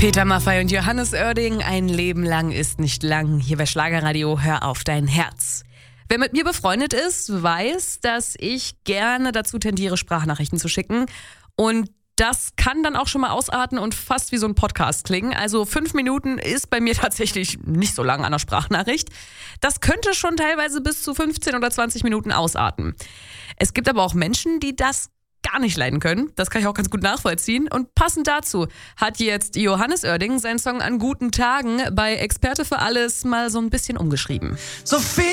Peter Maffay und Johannes Oerding, ein Leben lang ist nicht lang. Hier bei Schlagerradio, hör auf dein Herz. Wer mit mir befreundet ist, weiß, dass ich gerne dazu tendiere, Sprachnachrichten zu schicken. Und das kann dann auch schon mal ausarten und fast wie so ein Podcast klingen. Also 5 Minuten ist bei mir tatsächlich nicht so lang an der Sprachnachricht. Das könnte schon teilweise bis zu 15 oder 20 Minuten ausarten. Es gibt aber auch Menschen, die das gar nicht leiden können. Das kann ich auch ganz gut nachvollziehen. Und passend dazu hat jetzt Johannes Oerding seinen Song An guten Tagen bei Experte für alles mal so ein bisschen umgeschrieben. So viel